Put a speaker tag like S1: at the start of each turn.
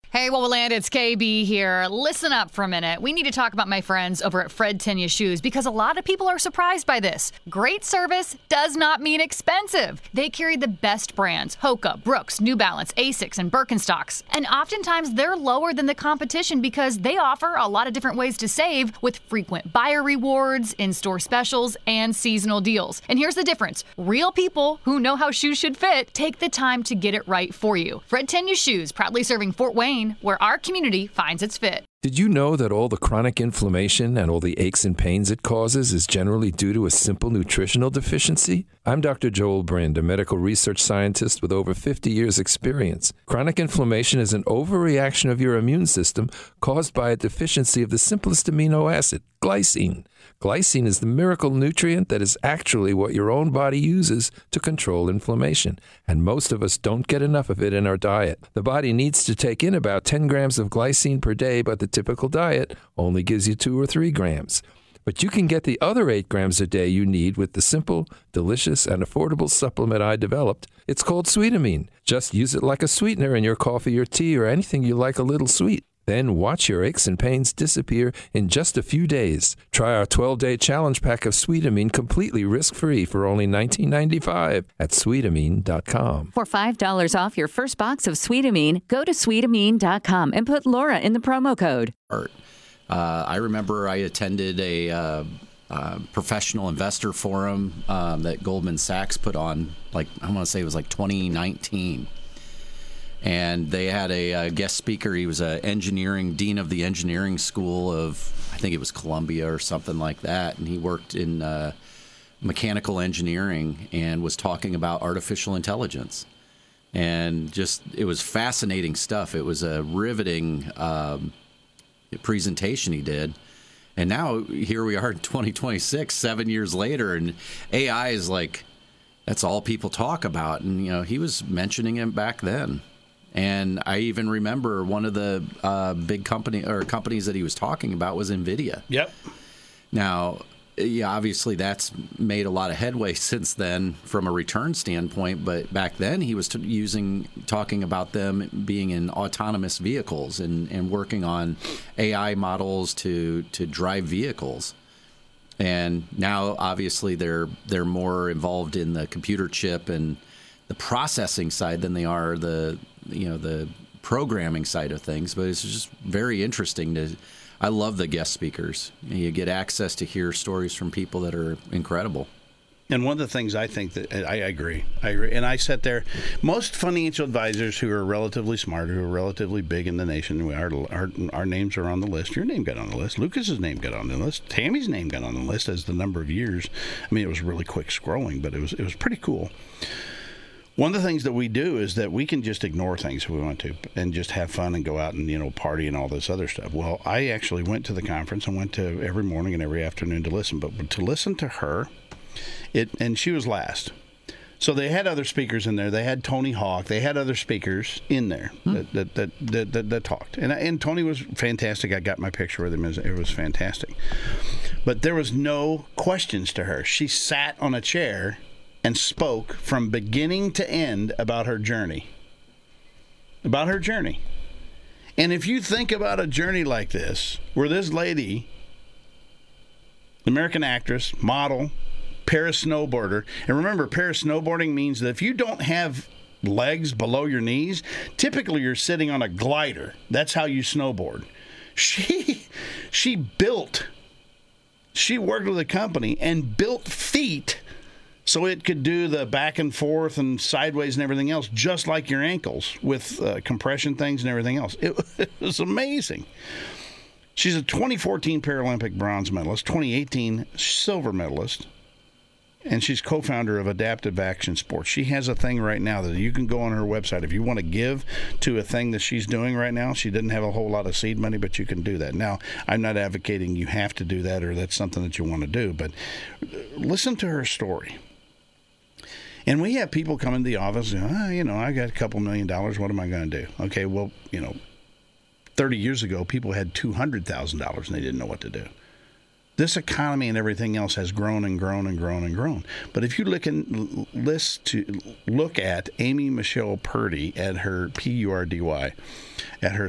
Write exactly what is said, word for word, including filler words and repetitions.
S1: Hey, Wowoland, it's K B here. Listen up for a minute. We need to talk about my friends over at Fred Tenya Shoes because a lot of people are surprised by this. Great service does not mean expensive. They carry the best brands, Hoka, Brooks, New Balance, Asics, and Birkenstocks. And oftentimes they're lower than the competition because they offer a lot of different ways to save with frequent buyer rewards, in-store specials, and seasonal deals. And here's the difference. Real people who know how shoes should fit take the time to get it right for you. Fred Tenya Shoes, proudly serving Fort Wayne, where our community finds its fit.
S2: Did you know that all the chronic inflammation and all the aches and pains it causes is generally due to a simple nutritional deficiency? I'm Doctor Joel Brind, a medical research scientist with over fifty years experience. Chronic inflammation is an overreaction of your immune system caused by a deficiency of the simplest amino acid, glycine. Glycine is the miracle nutrient that is actually what your own body uses to control inflammation, and most of us don't get enough of it in our diet. The body needs to take in about ten grams of glycine per day, but the typical diet only gives you two or three grams. But you can get the other eight grams a day you need with the simple, delicious, and affordable supplement I developed. It's called Sweetamine. Just use it like a sweetener in your coffee or tea or anything you like a little sweet. Then watch your aches and pains disappear in just a few days. Try our twelve-day challenge pack of Sweetamine completely risk-free for only nineteen ninety-five at sweetamine dot com.
S3: For five dollars off your first box of Sweetamine, go to sweetamine dot com and put Laura in the promo code.
S4: Uh, I remember I attended a uh, uh, professional investor forum um, that Goldman Sachs put on, like I want to say it was like twenty nineteen. And they had a, a guest speaker. He was a engineering dean of the engineering school of, I think it was Columbia or something like that. And he worked in uh, mechanical engineering and was talking about artificial intelligence. And just, it was fascinating stuff. It was a riveting um, presentation he did. And now here we are in twenty twenty-six, seven years later, and A I is like, that's all people talk about. And, you know, he was mentioning it back then. And I even remember one of the uh, big company or companies that he was talking about was NVIDIA.
S5: Yep.
S4: Now, yeah, obviously that's made a lot of headway since then from a return standpoint. But back then he was t- using talking about them being in autonomous vehicles and, and working on A I models to to drive vehicles. And now obviously they're they're more involved in the computer chip and the processing side than they are the you know the programming side of things. But it's just very interesting to I love the guest speakers. You get access to hear stories from people that are incredible.
S5: And one of the things I think that I agree, I agree. And I sat there, most financial advisors who are relatively smart, who are relatively big in the nation, our, our, our names are on the list. Your name got on the list. Lucas's name got on the list. Tammy's name got on the list as the number of years. I mean, it was really quick scrolling, but it was it was pretty cool. One of the things that we do is that we can just ignore things if we want to and just have fun and go out and, you know, party and all this other stuff. Well, I actually went to the conference and went to every morning and every afternoon to listen. But to listen to her, it and she was last. So they had other speakers in there. They had Tony Hawk. They had other speakers in there hmm. that, that, that, that, that, that talked. And, and Tony was fantastic. I got my picture with him. It was fantastic. But there was no questions to her. She sat on a chair and spoke from beginning to end about her journey. About her journey. And if you think about a journey like this, where this lady, American actress, model, para-snowboarder, and remember, para-snowboarding means that if you don't have legs below your knees, typically you're sitting on a glider. That's how you snowboard. She, she built, she worked with a company and built feet so it could do the back and forth and sideways and everything else, just like your ankles with uh, compression things and everything else. It, it was amazing. She's a twenty fourteen Paralympic bronze medalist, twenty eighteen silver medalist, and she's co-founder of Adaptive Action Sports. She has a thing right now that you can go on her website. If you want to give to a thing that she's doing right now, she doesn't have a whole lot of seed money, but you can do that. Now, I'm not advocating you have to do that or that's something that you want to do, but listen to her story. And we have people come into the office and, oh, you know, I got a couple million dollars. What am I going to do? Okay, well, you know, thirty years ago, people had two hundred thousand dollars and they didn't know what to do. This economy and everything else has grown and grown and grown and grown. But if you look and list to look at Amy Michelle Purdy at her P U R D Y, at her